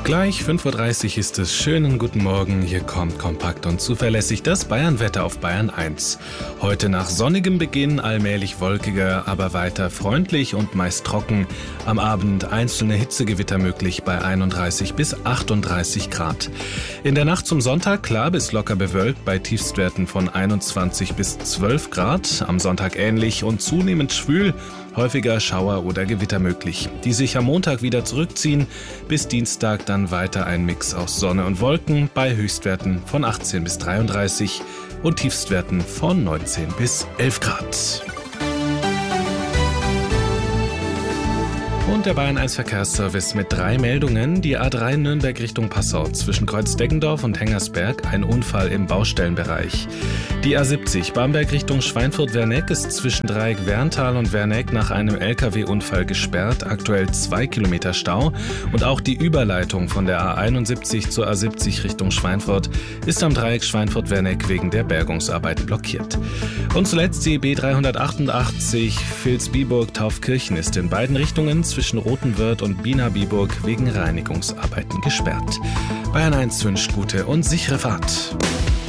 Gleich 5:30 Uhr ist es. Schönen guten Morgen. Hier kommt kompakt und zuverlässig das Bayern-Wetter auf Bayern 1. Heute nach sonnigem Beginn allmählich wolkiger, aber weiter freundlich und meist trocken. Am Abend einzelne Hitzegewitter möglich bei 31 bis 38 Grad. In der Nacht zum Sonntag klar bis locker bewölkt bei Tiefstwerten von 21 bis 12 Grad. Am Sonntag ähnlich und zunehmend schwül. Häufiger Schauer oder Gewitter möglich, die sich am Montag wieder zurückziehen. Bis Dienstag dann weiter ein Mix aus Sonne und Wolken bei Höchstwerten von 18 bis 33 und Tiefstwerten von 19 bis 11 Grad. Und der Bayern 1 Verkehrsservice mit 3 Meldungen. Die A3 Nürnberg Richtung Passau zwischen Kreuz-Deggendorf und Hengersberg ein Unfall im Baustellenbereich. Die A70 Bamberg Richtung Schweinfurt-Werneck ist zwischen Dreieck Werntal und Werneck nach einem LKW-Unfall gesperrt. Aktuell 2 Kilometer Stau. Und auch die Überleitung von der A71 zur A70 Richtung Schweinfurt ist am Dreieck Schweinfurt-Werneck wegen der Bergungsarbeiten blockiert. Und zuletzt die B388 Vilsbiburg-Taufkirchen ist in beiden Richtungen zwischen Rothenwörth und Bienabiburg wegen Reinigungsarbeiten gesperrt. Bayern 1 wünscht gute und sichere Fahrt.